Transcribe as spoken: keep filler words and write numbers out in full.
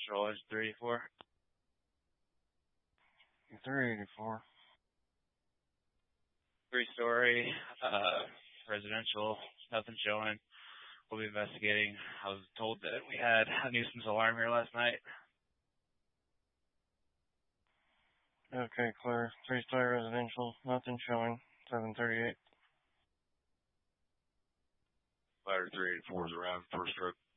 Control is three eighty-four. three eighty-four. Three-story, uh, residential, nothing showing. We'll be investigating. I was told that we had a nuisance alarm here last night. Okay, clear. Three-story residential, nothing showing. seven thirty-eight. Fire three eighty-four is around first truck.